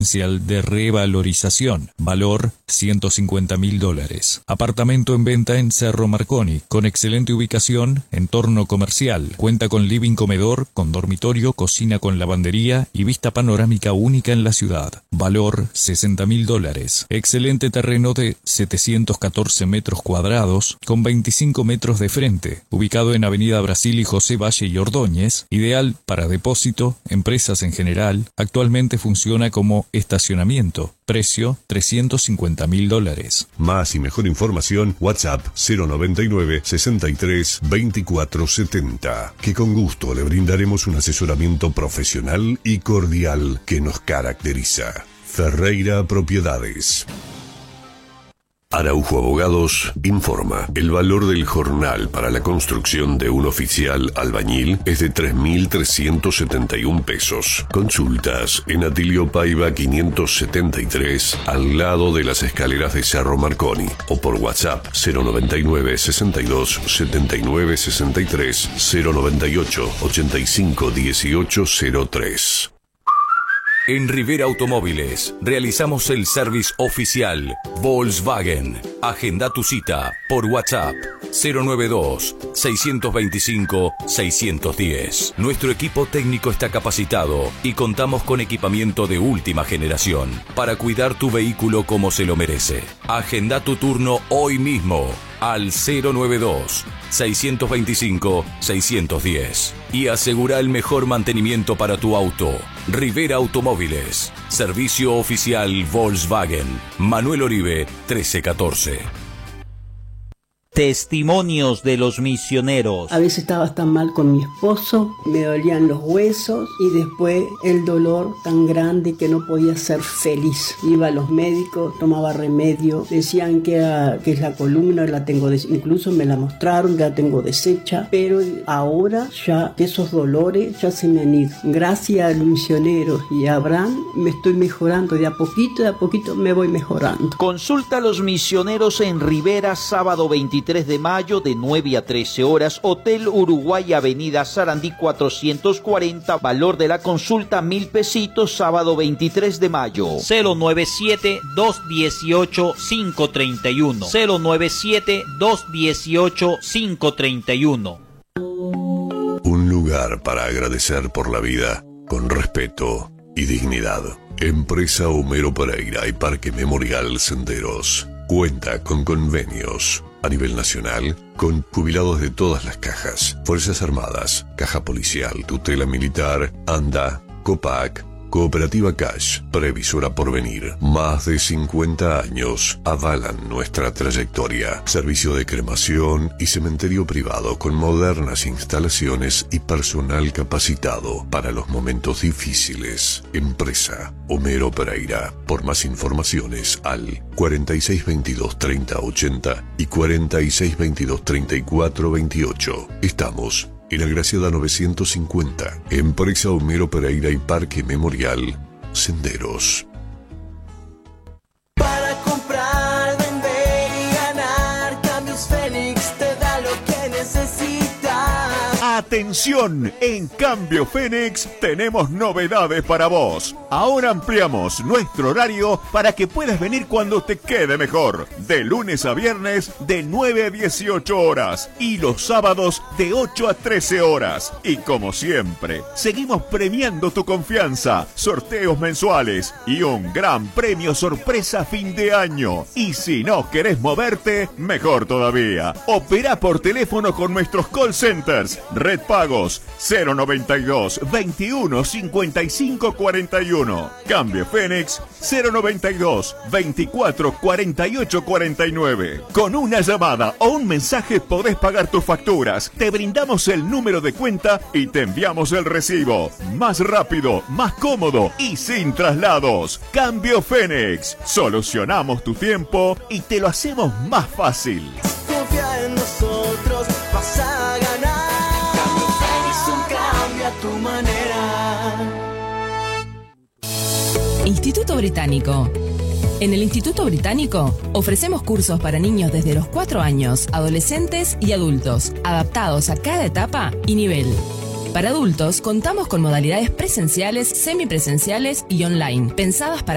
potencial de revalorización. Valor $150.000. Apartamento en venta en Cerro Marconi, con excelente ubicación, entorno comercial. Cuenta con living comedor, con dormitorio, cocina con lavandería y vista panorámica única en la ciudad. Valor $60.000. Excelente terreno de 714 metros cuadrados, con 25 metros de frente, ubicado en Avenida Brasil y José Valle y Ordóñez, ideal para depósito, empresas en general. Actualmente funciona como estacionamiento. Precio $350.000. Más y mejor información, WhatsApp 099 63 24 70, que con gusto le brindaremos un asesoramiento profesional y cordial que nos caracteriza. Ferreira Propiedades. Araujo Abogados informa. El valor del jornal para la construcción de un oficial albañil es de 3.371 pesos. Consultas en Atilio Paiva 573, al lado de las escaleras de Cerro Marconi, o por WhatsApp 099 62 79 63 098 85 18 03. En Rivera Automóviles realizamos el service oficial Volkswagen. Agenda tu cita por WhatsApp 092-625-610. Nuestro equipo técnico está capacitado y contamos con equipamiento de última generación para cuidar tu vehículo como se lo merece. Agenda tu turno hoy mismo al 092-625-610 y asegura el mejor mantenimiento para tu auto. Rivera Automóviles, servicio oficial Volkswagen. Manuel Oribe 1314. Testimonios de los misioneros. A veces estaba tan mal con mi esposo, me dolían los huesos y después el dolor tan grande que no podía ser feliz. Iba a los médicos, tomaba remedio, decían que es la columna, la tengo incluso me la mostraron, la tengo deshecha, pero ahora ya esos dolores ya se me han ido. Gracias a los misioneros y a Abraham me estoy mejorando, de a poquito me voy mejorando. Consulta a los misioneros en Rivera, sábado 23 de mayo de 9 a 13 horas, Hotel Uruguay, Avenida Sarandí 440, valor de la consulta 1.000 pesitos, sábado 23 de mayo. 097-218-531. 097-218-531. Un lugar para agradecer por la vida, con respeto y dignidad. Empresa Homero Pereira y Parque Memorial Senderos cuenta con convenios a nivel nacional con jubilados de todas las cajas: Fuerzas Armadas, Caja Policial, Tutela Militar, ANDA, COPAC, Cooperativa Cash, Previsora Porvenir. Más de 50 años avalan nuestra trayectoria. Servicio de cremación y cementerio privado con modernas instalaciones y personal capacitado para los momentos difíciles. Empresa Homero Pereira. Por más informaciones al 4622 3080 y 4622 3428. Estamos en Agraciada 950, Empresa Homero Pereira y Parque Memorial Senderos. Para comprar, vender y ganar, Cambios Fénix te da lo que necesitas. Atención, en Cambio Fénix tenemos novedades para vos. Ahora ampliamos nuestro horario para que puedas venir cuando te quede mejor. De lunes a viernes de 9 a 18 horas y los sábados de 8 a 13 horas. Y como siempre, seguimos premiando tu confianza, sorteos mensuales y un gran premio sorpresa fin de año. Y si no querés moverte, mejor todavía. Opera por teléfono con nuestros call centers. Red Pagos 092 21 55 41. Cambio Fénix 092 24 48 49. Con una llamada o un mensaje podés pagar tus facturas. Te brindamos el número de cuenta y te enviamos el recibo. Más rápido, más cómodo y sin traslados. Cambio Fénix. Solucionamos tu tiempo y te lo hacemos más fácil. Confía en nosotros, vas a ganar. Cambio Fénix, un cambio a tu manera. Instituto Británico. En el Instituto Británico ofrecemos cursos para niños desde los 4 años, adolescentes y adultos, adaptados a cada etapa y nivel. Para adultos contamos con modalidades presenciales, semipresenciales y online, pensadas para